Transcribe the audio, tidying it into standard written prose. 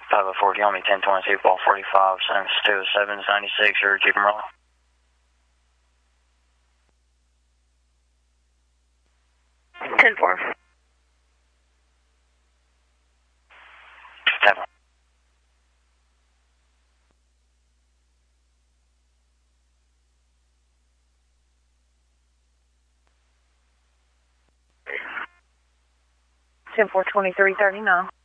504, you want me 1022, ball 45, San Stu 796, or keep them rolling. Ten four. 10. Ten 4 23 39.